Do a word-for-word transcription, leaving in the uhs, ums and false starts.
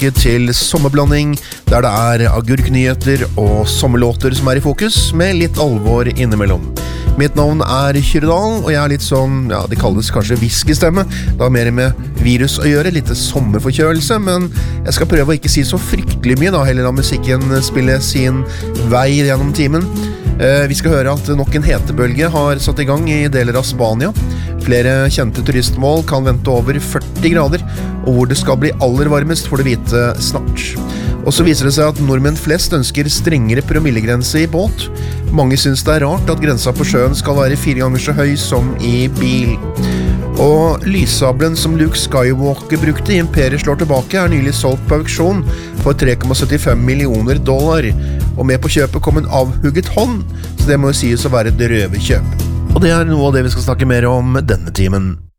tilbake til sommerblanding, der det er agurknyheter og sommerlåter som er i fokus, med litt alvor innimellom. Mitt navn er Kyrdal, og jeg er litt sånn, ja, det kalles kanskje whiskystemme. Det har mer med virus å gjøre, litt sommerforkjølelse, men jeg skal prøve å ikke si så fryktelig mye, da heller la musikken spille sin vei gjennom timen. Eh, vi skal høre at nok en hetebølge har satt i gang i deler av Spania. Flere kjente turistmål kan vente over førti grader, og hvor det skal bli aller varmest får du vite snart. Og så viser det seg at nordmenn flest ønsker strengere promillegrense i båt. Mange synes det er rart at grensa på sjøen skal være fire ganger så høy som i bil. Og lyssabelen som Luke Skywalker brukte i Imperiet slår tilbake er nylig solgt på auksjon for tre komma syttifem millioner dollar. Og med på kjøpet kom en avhugget hånd, så det må jo sies å være et røverkjøp. Og det er noe av det vi skal snakke mer om denne timen.